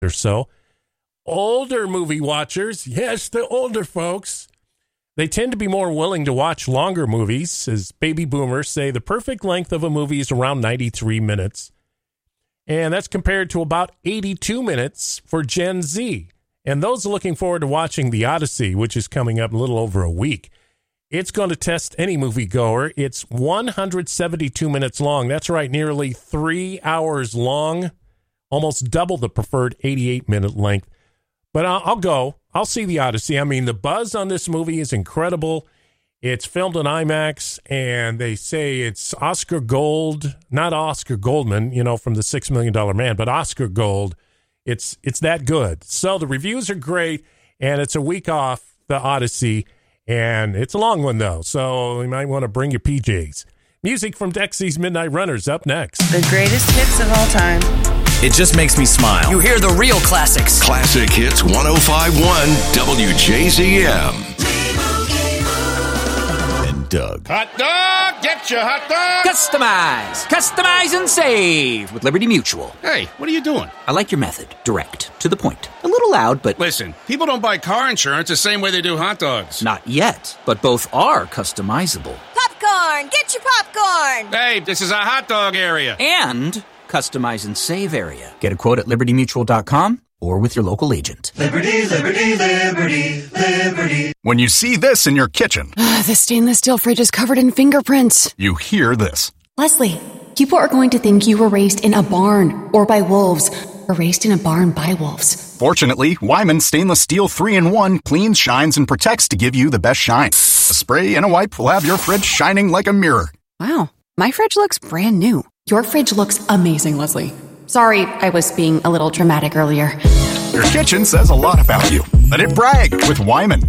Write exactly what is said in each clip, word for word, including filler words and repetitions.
or so. Older movie watchers, yes, the older folks, they tend to be more willing to watch longer movies, as baby boomers say the perfect length of a movie is around ninety-three minutes. And that's compared to about eighty-two minutes for Gen Z. And those looking forward to watching The Odyssey, which is coming up in a little over a week, it's going to test any moviegoer. It's one hundred seventy-two minutes long. That's right, nearly three hours long, almost double the preferred eighty-eight minute length. But I'll, I'll go. I'll see The Odyssey. I mean, the buzz on this movie is incredible. It's filmed in IMAX, and they say it's Oscar Gold, not Oscar Goldman, you know, from the Six Million Dollar Man, but Oscar Gold. It's it's that good. So the reviews are great, and it's a week off, The Odyssey, and it's a long one, though, so you might want to bring your P Js. Music from Dexy's Midnight Runners up next. The greatest hits of all time. It just makes me smile. You hear the real classics. Classic Hits one oh five point one W J Z M. And Doug. Hot dog! Get your hot dog! Customize! Customize and save with Liberty Mutual. Hey, what are you doing? I like your method. Direct. To the point. A little loud, but... Listen, people don't buy car insurance the same way they do hot dogs. Not yet, but both are customizable. Popcorn! Get your popcorn! Hey, this is a hot dog area. And... customize and save area. Get a quote at liberty mutual dot com or with your local agent. Liberty, liberty, liberty, liberty. When you see this in your kitchen, the stainless steel fridge is covered in fingerprints. You hear this. Leslie, people are going to think you were raised in a barn or by wolves or raised in a barn by wolves. Fortunately, Wyman Stainless Steel three in one cleans, shines, and protects to give you the best shine. A spray and a wipe will have your fridge shining like a mirror. Wow, my fridge looks brand new. Your fridge looks amazing, Leslie. Sorry, I was being a little dramatic earlier. Your kitchen says a lot about you. Let it brag with Wyman.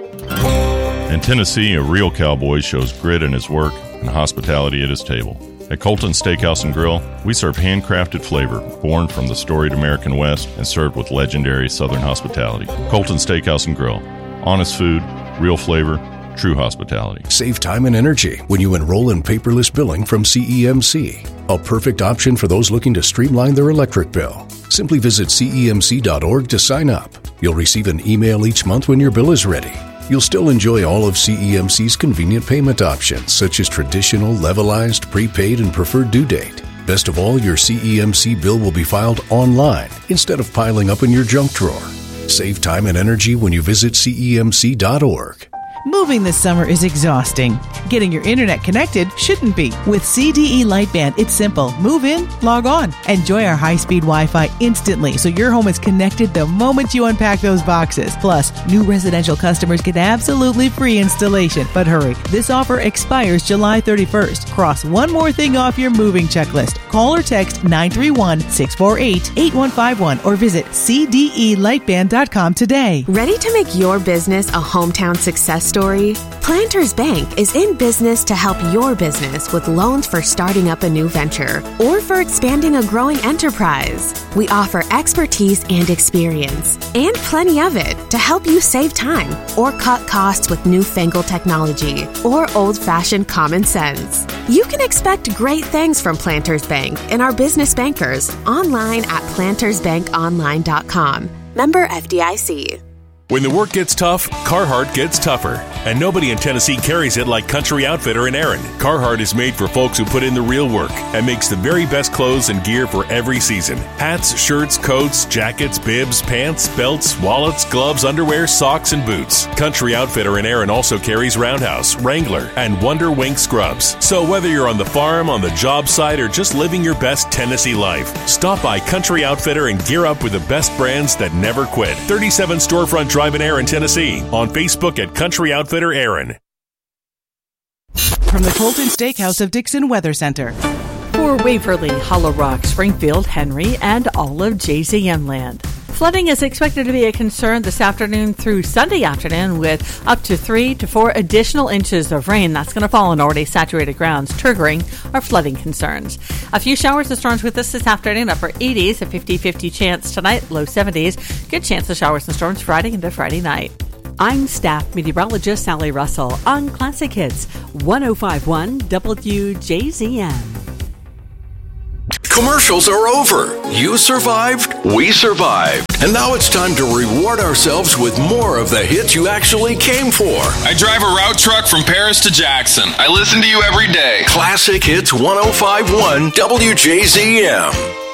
In Tennessee, a real cowboy shows grit in his work and hospitality at his table. At Colton Steakhouse and Grill, we serve handcrafted flavor born from the storied American West and served with legendary Southern hospitality. Colton Steakhouse and Grill. Honest food, real flavor, true hospitality. Save time and energy when you enroll in paperless billing from C E M C. A perfect option for those looking to streamline their electric bill. Simply visit C E M C dot org to sign up. You'll receive an email each month when your bill is ready. You'll still enjoy all of C E M C's convenient payment options, such as traditional, levelized, prepaid, and preferred due date. Best of all, your C E M C bill will be filed online instead of piling up in your junk drawer. Save time and energy when you visit C E M C dot org. Moving this summer is exhausting. Getting your internet connected shouldn't be. With C D E Lightband, it's simple. Move in, log on. Enjoy our high-speed Wi-Fi instantly so your home is connected the moment you unpack those boxes. Plus, new residential customers get absolutely free installation. But hurry, this offer expires July thirty-first. Cross one more thing off your moving checklist. Call or text nine three one, six four eight, eight one five one or visit C D E lightband dot com today. Ready to make your business a hometown success story? Planters Bank is in business to help your business with loans for starting up a new venture or for expanding a growing enterprise. We offer expertise and experience, and plenty of it, to help you save time or cut costs with newfangled technology or old-fashioned common sense. You can expect great things from Planters Bank and our business bankers online at planters bank online dot com. Member F D I C. When the work gets tough, Carhartt gets tougher. And nobody in Tennessee carries it like Country Outfitter and Aaron. Carhartt is made for folks who put in the real work and makes the very best clothes and gear for every season. Hats, shirts, coats, jackets, bibs, pants, belts, wallets, gloves, underwear, socks, and boots. Country Outfitter and Aaron also carries Roundhouse, Wrangler, and Wonder Wink scrubs. So whether you're on the farm, on the job site, or just living your best Tennessee life, stop by Country Outfitter and gear up with the best brands that never quit. thirty-seven Storefront Drive in Aaron, Tennessee. On Facebook at Country Outfitter Aaron. From the Colton Steakhouse of Dixon Weather Center. For Waverly, Hollow Rock, Springfield, Henry, and all of J Z M land. Flooding is expected to be a concern this afternoon through Sunday afternoon with up to three to four additional inches of rain. That's going to fall on already saturated grounds, triggering our flooding concerns. A few showers and storms with us this afternoon, upper eighties, a fifty-fifty chance tonight, low seventies. Good chance of showers and storms Friday into Friday night. I'm staff meteorologist Sally Russell on Classic Hits one oh five point one W J Z M. Commercials are over. You survived, we survived. And now it's time to reward ourselves with more of the hits you actually came for. I drive a route truck from Paris to Jackson. I listen to you every day. Classic Hits one oh five point one W J Z M.